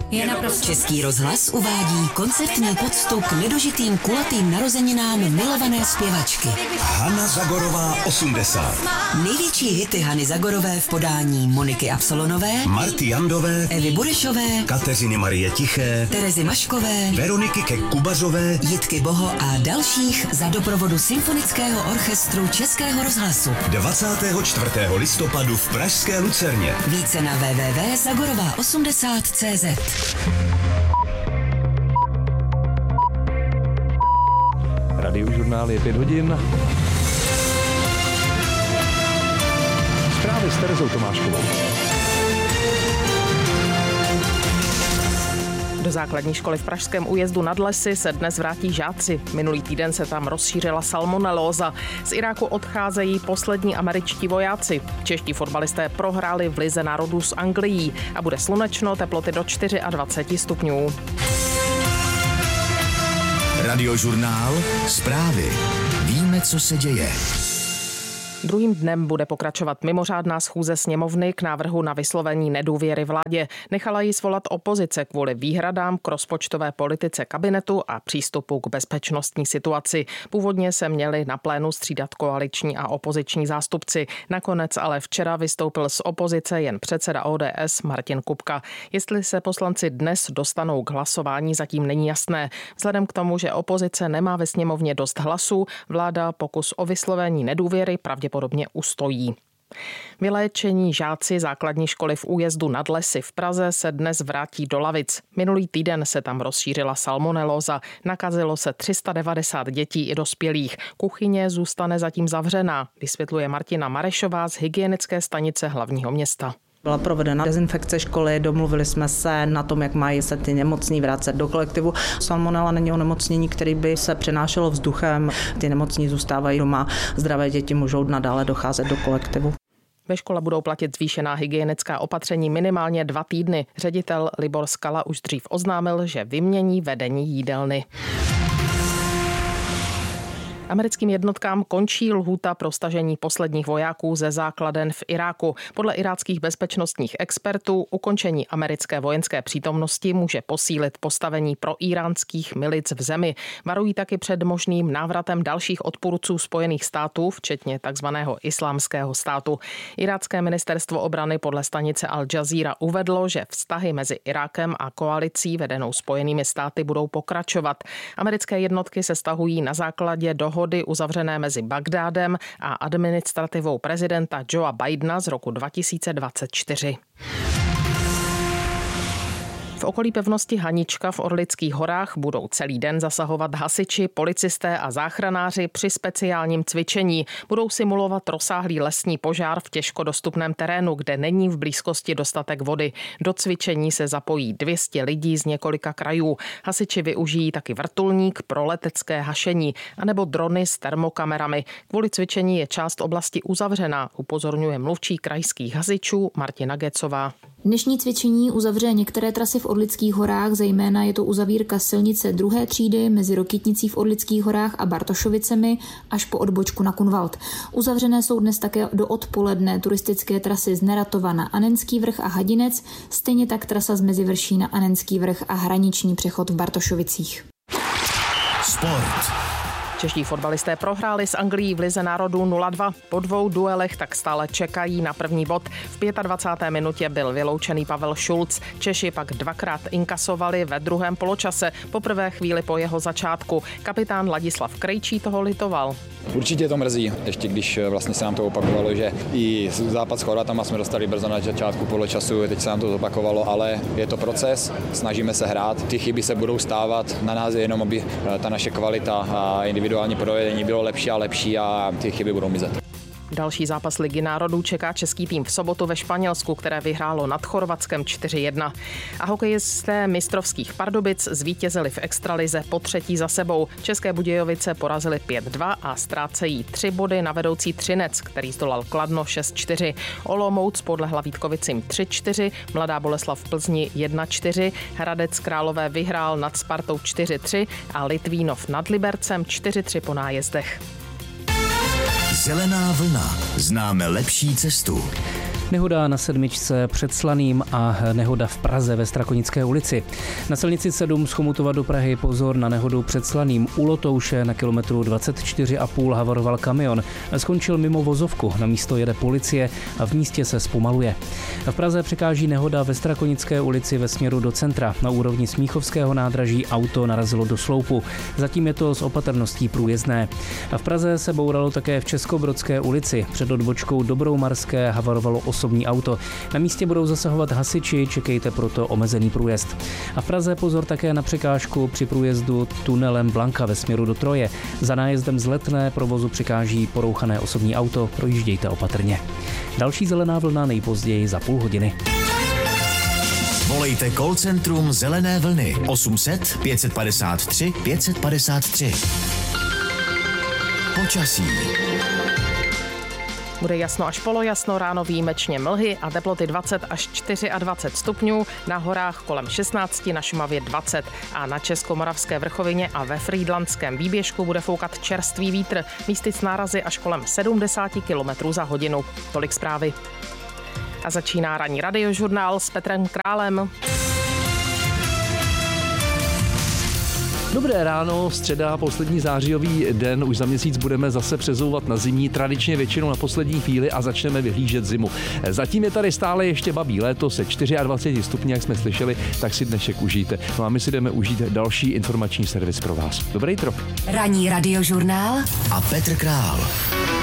je naprosto... Český rozhlas uvádí koncertní poctu k nedožitým kulatým narozeninám milované zpěvačky. Hana Zagorová 80. Největší hity Hany Zagorové v podání Moniky Absolonové, Marty Jandové, Evy Burešové, Kateřiny Marie Tiché, Terezy Maškové, Veroniky Kubazové, Jitky Boho a dalších za doprovodu Symfonického orchestru Českého rozhlasu. 24. listopadu v pražské Lucerně. Více na www.zagorová80.cz. Radiožurnál je 5 hodin. Zprávy s Terezou Tomáškovou. Do základní školy v pražském Újezdu nad Lesy se dnes vrátí žáci. Minulý týden se tam rozšířila salmonelóza. Z Iráku odcházejí poslední američtí vojáci. Čeští fotbalisté prohráli v Lize národů s Anglií a bude slunečno, teploty do 24 stupňů. Radiožurnál, zprávy. Víme, co se děje. Druhým dnem bude pokračovat mimořádná schůze sněmovny k návrhu na vyslovení nedůvěry vládě. Nechala ji svolat opozice kvůli výhradám k rozpočtové politice kabinetu a přístupu k bezpečnostní situaci. Původně se měli na plénu střídat koaliční a opoziční zástupci. Nakonec ale včera vystoupil z opozice jen předseda ODS Martin Kupka. Jestli se poslanci dnes dostanou k hlasování, zatím není jasné. Vzhledem k tomu, že opozice nemá ve sněmovně dost hlasů, vláda pokus o vyslovení nedůvěry pravděpodobně ustojí. Vyléčení žáci základní školy v Újezdu nad Lesy v Praze se dnes vrátí do lavic. Minulý týden se tam rozšířila salmonelóza. Nakazilo se 390 dětí i dospělých. Kuchyně zůstane zatím zavřená, vysvětluje Martina Marešová z hygienické stanice hlavního města. Byla provedena dezinfekce školy, domluvili jsme se na tom, jak mají se ty nemocní vrátit do kolektivu. Salmonela není onemocnění, který by se přenášelo vzduchem. Ty nemocní zůstávají doma, zdravé děti můžou nadále docházet do kolektivu. Ve škole budou platit zvýšená hygienická opatření minimálně 2 týdny. Ředitel Libor Skala už dřív oznámil, že vymění vedení jídelny. Americkým jednotkám končí lhůta pro stažení posledních vojáků ze základen v Iráku. Podle iráckých bezpečnostních expertů ukončení americké vojenské přítomnosti může posílit postavení proiránských milic v zemi. Varují taky před možným návratem dalších odpůrců Spojených států, včetně takzvaného Islámského státu. Irácké ministerstvo obrany podle stanice Al Jazeera uvedlo, že vztahy mezi Irákem a koalicí vedenou Spojenými státy budou pokračovat. Americké jednotky se stahují na základě dohody uzavřené mezi Bagdádem a administrativou prezidenta Joea Bidena z roku 2024. V okolí pevnosti Hanička v Orlických horách budou celý den zasahovat hasiči, policisté a záchranáři při speciálním cvičení. Budou simulovat rozsáhlý lesní požár v těžko dostupném terénu, kde není v blízkosti dostatek vody. Do cvičení se zapojí 200 lidí z několika krajů. Hasiči využijí taky vrtulník pro letecké hašení anebo drony s termokamerami. Kvůli cvičení je část oblasti uzavřená, upozorňuje mluvčí krajských hasičů Martina Gecová. Dnešní cvičení uzavře některé trasy v Orlických horách, zejména je to uzavírka silnice 2. třídy mezi Rokytnicí v Orlických horách a Bartošovicemi až po odbočku na Kunvald. Uzavřené jsou dnes také do odpoledne turistické trasy z Neratova na Anenský vrch a Hadinec, stejně tak trasa z Mezivrší na Anenský vrch a hraniční přechod v Bartošovicích. Sport. Čeští fotbalisté prohráli s Anglií v Lize národů 0-2. Po 2 duelech tak stále čekají na první bod. V 25. minutě byl vyloučený Pavel Šulc. Češi pak 2krát inkasovali ve druhém poločase, poprvé chvíli po jeho začátku. Kapitán Ladislav Krejčí toho litoval. Určitě to mrzí, ještě když vlastně se nám to opakovalo, že i zápas s Chorvatama jsme dostali brzo na začátku poločasu, teď se nám to zopakovalo, ale je to proces, snažíme se hrát, ty chyby se budou stávat, na nás je jenom, aby ta naše kvalita a individuální provedení bylo lepší a lepší a ty chyby budou mizet. Další zápas Ligy národů čeká český tým v sobotu ve Španělsku, které vyhrálo nad Chorvatskem 4-1. A hokejisté mistrovských Pardubic zvítězili v extralize po 3. za sebou. České Budějovice porazili 5-2 a ztrácejí 3 body na vedoucí Třinec, který zdolal Kladno 6-4. Olomouc podlehla Vítkovicím 3-4, Mladá Boleslav v Plzni 1-4, Hradec Králové vyhrál nad Spartou 4-3 a Litvínov nad Libercem 4-3 po nájezdech. Zelená vlna. Známe lepší cestu. Nehoda na sedmičce před Slaným a nehoda v Praze ve Strakonické ulici. Na silnici 7 z Chomutova do Prahy pozor na nehodu před Slaným. U Lotouše na kilometru 24,5 havaroval kamion. Skončil mimo vozovku, na místo jede policie a v místě se zpomaluje. V Praze překáží nehoda ve Strakonické ulici ve směru do centra. Na úrovni Smíchovského nádraží auto narazilo do sloupu. Zatím je to s opatrností průjezdné. A v Praze se bouralo také v Českobrodské ulici. Před odbočkou Dobroumarské havarovalo osobní auto. Na místě budou zasahovat hasiči, čekejte proto omezený průjezd. A v Praze pozor také na překážku při průjezdu tunelem Blanka ve směru do Troje. Za nájezdem z Letné provozu překáží porouchané osobní auto, projíždějte opatrně. Další zelená vlna nejpozději za půl hodiny. Volejte call centrum Zelené vlny 800 553 553. Počasí. Bude jasno až polojasno, ráno výjimečně mlhy a teploty 20 až 24 stupňů, na horách kolem 16, na Šumavě 20 a na Českomoravské vrchovině a ve Frýdlantském výběžku bude foukat čerstvý vítr, místy s nárazy až kolem 70 km za hodinu. Tolik zprávy. A začíná ranní radiožurnál s Petrem Králem. Dobré ráno, středa, poslední zářijový den, už za měsíc budeme zase přezouvat na zimní, tradičně většinou na poslední chvíli a začneme vyhlížet zimu. Zatím je tady stále ještě babí léto se 24 stupni, jak jsme slyšeli, tak si dnešek užijte. No a my si jdeme užít další informační servis pro vás. Dobré jitro. Ranní radiožurnál a Petr Král.